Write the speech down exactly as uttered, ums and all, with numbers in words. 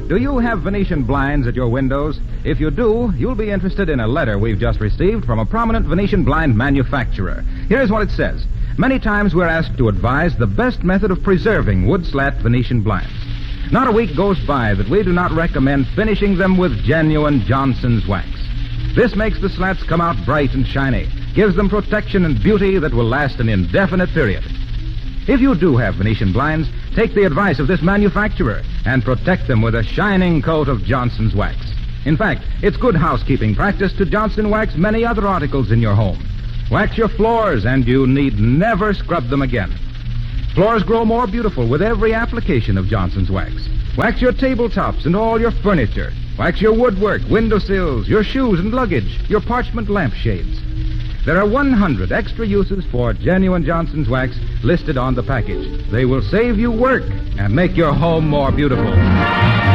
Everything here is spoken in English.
Do you have Venetian blinds at your windows? If you do, you'll be interested in a letter we've just received from a prominent Venetian blind manufacturer. Here's what it says. Many times we're asked to advise the best method of preserving wood slat Venetian blinds. Not a week goes by that we do not recommend finishing them with genuine Johnson's wax. This makes the slats come out bright and shiny, gives them protection and beauty that will last an indefinite period. If you do have Venetian blinds, take the advice of this manufacturer and protect them with a shining coat of Johnson's wax. In fact, it's good housekeeping practice to Johnson wax many other articles in your home. Wax your floors, and you need never scrub them again. Floors grow more beautiful with every application of Johnson's wax. Wax your tabletops and all your furniture. Wax your woodwork, windowsills, your shoes and luggage, your parchment lampshades. There are one hundred extra uses for genuine Johnson's wax listed on the package. They will save you work and make your home more beautiful.